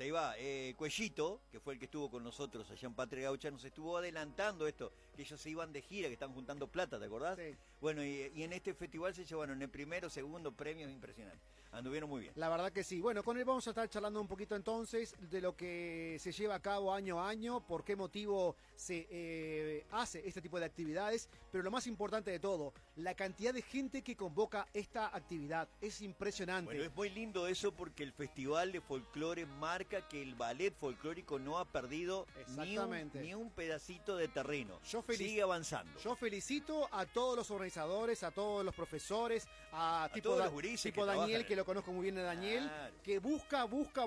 exactamente, ahí va. Cuellito, que fue el que estuvo con nosotros allá en Patria Gaucha, nos estuvo adelantando esto, que ellos se iban de gira, que están juntando plata, ¿te acordás? Sí. Bueno, y en este festival se llevaron el primero, segundo premios impresionantes. Anduvieron muy bien. La verdad que sí. Bueno, con él vamos a estar charlando un poquito entonces de lo que se lleva a cabo año a año, por qué motivo se hace este tipo de actividades, pero lo más importante de todo, la cantidad de gente que convoca esta actividad es impresionante. Bueno, es muy lindo eso porque el Festival de Folclore marca que el ballet folclórico no ha perdido ni un pedacito de terreno. Sigue avanzando. Yo felicito a todos los organizadores, a todos los profesores, a tipo todos los gurises tipo que Daniel, trabajan. que lo conozco muy bien a Daniel, Claro. que busca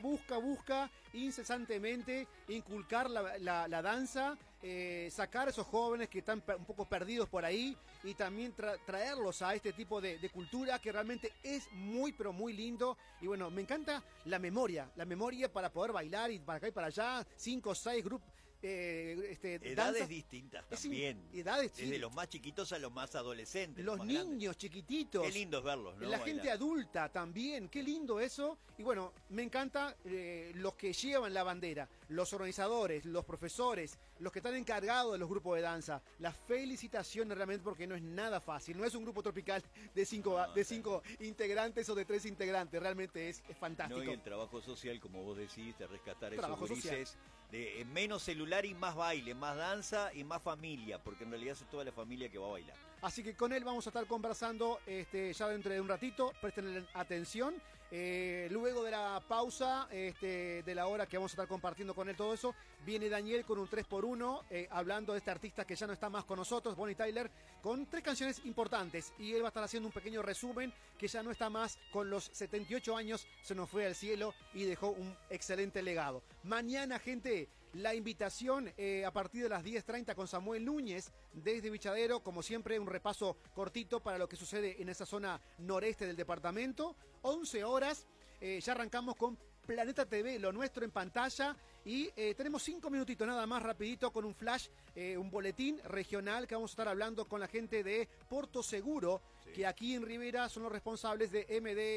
incesantemente inculcar la danza, sacar a esos jóvenes que están un poco perdidos por ahí y también traerlos a este tipo de cultura que realmente es muy pero muy lindo. Y bueno, me encanta la memoria para poder bailar y para acá y para allá, 5 o 6 grupos. Edades danzas distintas también. Edades, desde sí. los más chiquitos a los más adolescentes. Los más niños grandes. chiquititos. Qué lindo es verlos, ¿no? La Bailar. gente adulta también, qué lindo eso. Y bueno, me encanta los que llevan la bandera, los organizadores, los profesores, los que están encargados de los grupos de danza. Las felicitaciones realmente porque no es nada fácil. No es un grupo tropical de cinco integrantes o de 3 integrantes. Realmente es fantástico. No, y el trabajo social, como vos decís, de rescatar esos Trabajo gurises, de menos celular y más baile, más danza y más familia, porque en realidad es toda la familia que va a bailar. Así que con él vamos a estar conversando ya dentro de un ratito. Presten atención. Luego de la pausa, de la hora que vamos a estar compartiendo con él todo eso, viene Daniel con un 3x1, hablando de este artista que ya no está más con nosotros, Bonnie Tyler, con 3 canciones importantes. Y él va a estar haciendo un pequeño resumen, que ya no está más con los 78 años, se nos fue al cielo y dejó un excelente legado. Mañana, gente, la invitación a partir de las 10:30 con Samuel Núñez desde Vichadero, como siempre un repaso cortito para lo que sucede en esa zona noreste del departamento. 11 horas, ya arrancamos con Planeta TV, lo nuestro en pantalla, y tenemos 5 minutitos nada más rapidito con un flash, un boletín regional que vamos a estar hablando con la gente de Porto Seguro, sí, que aquí en Rivera son los responsables de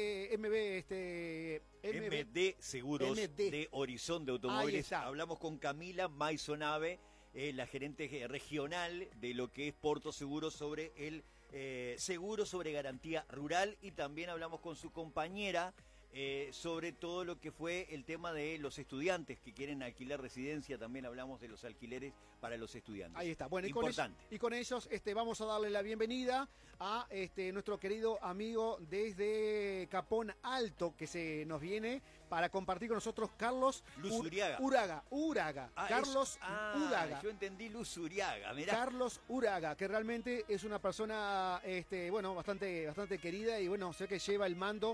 MD Seguros de Horizonte Automóviles. Hablamos con Camila Maisonave, la gerente regional de lo que es Porto Seguro, sobre el seguro sobre garantía rural, y también hablamos con su compañera sobre todo lo que fue el tema de los estudiantes que quieren alquilar residencia. También hablamos de los alquileres para los estudiantes. Ahí está. Bueno, importante. Y con ellos vamos a darle la bienvenida a nuestro querido amigo desde Capón Alto, que se nos viene para compartir con nosotros, Carlos Uraga. Carlos Uraga. Yo entendí Luz Uriaga, mirá. Carlos Uraga, que realmente es una persona bastante querida, y bueno, sé que lleva el mando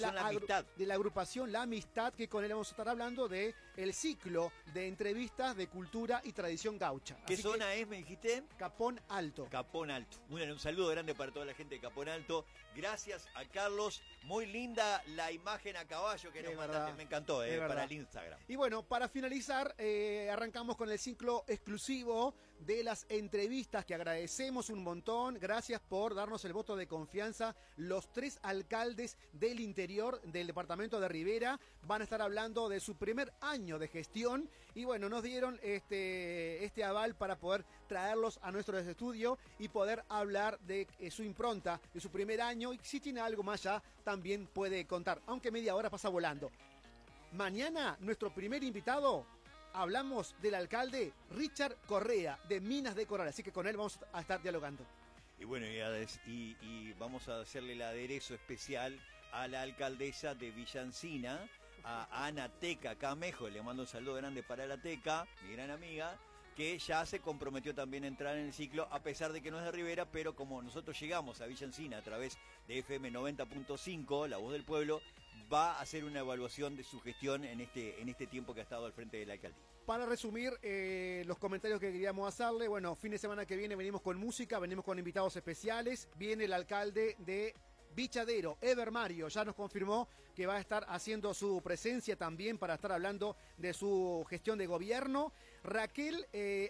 de la agrupación La Amistad, que con él vamos a estar hablando de el ciclo de entrevistas de cultura y tradición gaucha. ¿Qué zona es, me dijiste? Capón Alto. Capón Alto. Un saludo grande para toda la gente de Capón Alto. Gracias a Carlos. Muy linda la imagen a caballo que nos mandaste. Me encantó, para el Instagram. Y bueno, para finalizar, arrancamos con el ciclo exclusivo de las entrevistas, que agradecemos un montón. Gracias por darnos el voto de confianza. Los 3 alcaldes del interior del departamento de Rivera van a estar hablando de su primer año de gestión, y bueno, nos dieron este aval para poder traerlos a nuestro estudio y poder hablar de su impronta, de su primer año, y si tiene algo más ya también puede contar, aunque media hora pasa volando. Mañana, nuestro primer invitado, hablamos del alcalde Richard Correa de Minas de Coral, así que con él vamos a estar dialogando. Y bueno, y vamos a hacerle el aderezo especial a la alcaldesa de Villa Encina, a Ana Teca Camejo. Le mando un saludo grande para la Teca, mi gran amiga, que ya se comprometió también a entrar en el ciclo, a pesar de que no es de Rivera, pero como nosotros llegamos a Villa Encina a través de FM 90.5, La Voz del Pueblo, va a hacer una evaluación de su gestión en este tiempo que ha estado al frente de la alcaldía. Para resumir los comentarios que queríamos hacerle, bueno, fin de semana que viene venimos con música, venimos con invitados especiales, viene el alcalde de Vichadero, Ever Mario, ya nos confirmó que va a estar haciendo su presencia también para estar hablando de su gestión de gobierno. Raquel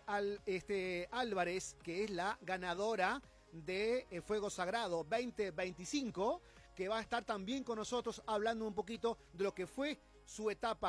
Álvarez, que es la ganadora de Fuego Sagrado 2025, que va a estar también con nosotros hablando un poquito de lo que fue su etapa